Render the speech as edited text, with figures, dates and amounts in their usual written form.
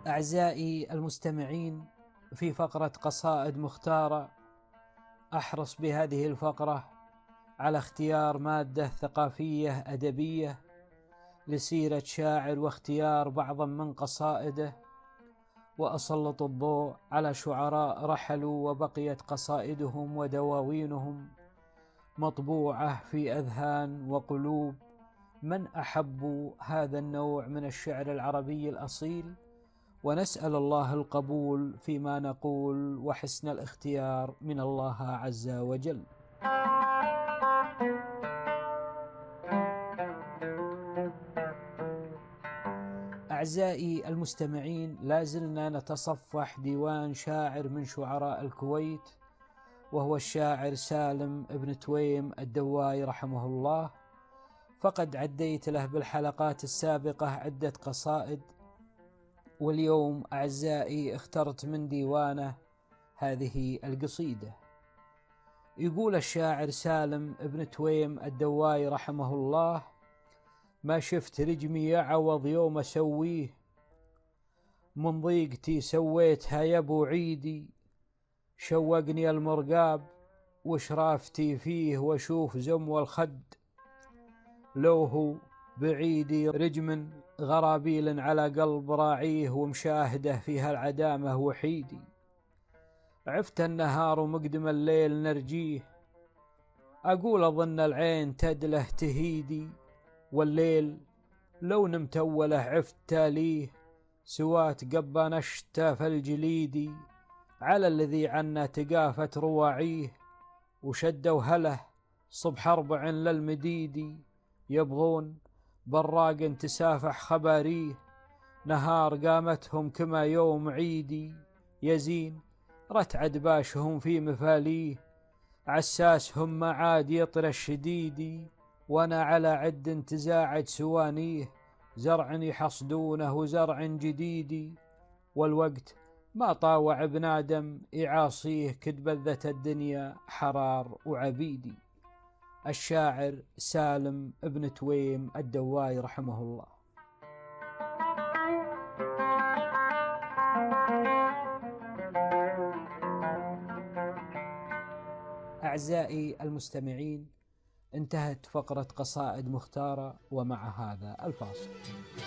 أعزائي المستمعين، في فقرة قصائد مختارة، أحرص بهذه الفقرة على اختيار مادة ثقافية أدبية لسيرة شاعر واختيار بعضا من قصائده، وأسلط الضوء على شعراء رحلوا وبقيت قصائدهم ودواوينهم مطبوعة في أذهان وقلوب من أحبوا هذا النوع من الشعر العربي الأصيل. ونسأل الله القبول فيما نقول وحسن الاختيار من الله عز وجل. أعزائي المستمعين، لازلنا نتصفح ديوان شاعر من شعراء الكويت، وهو الشاعر سالم بن تويم الدواي رحمه الله. فقد عديت له بالحلقات السابقة عدة قصائد، واليوم أعزائي اخترت من ديوانه هذه القصيدة. يقول الشاعر سالم بن تويم الدواي رحمه الله: ما شفت رجمي يعوض يوم أسويه، من ضيقتي سويتها يا ابو عيدي، شوقني المرقاب وشرافتي فيه واشوف زم والخد، لو هو بعيدي رجم غرابيل على قلب راعيه، ومشاهده فيها العدامة وحيدي. عفت النهار ومقدم الليل نرجيه، أقول أظن العين تدله تهيدي، والليل لو نمت أوله عفت تاليه، سوات قبا نشتا فالجليدي، على الذي عنا تقافت رواعيه، وشدوا هله صبح 4 للمديدي، يبغون براق تسافح خباريه، نهار قامتهم كما يوم عيدي، يزين رتعد باشهم في مفاليه، عساسهم ما عاد يطر الشديدي، وانا على عد تزاعد سوانيه، زرع يحصدونه وزرع جديدي، والوقت ما طاوع ابن آدم يعاصيه، كد بذت الدنيا حرار وعبيدي. الشاعر سالم بن تويم الدواي رحمه الله. أعزائي المستمعين، انتهت فقرة قصائد مختارة، ومع هذا الفاصل.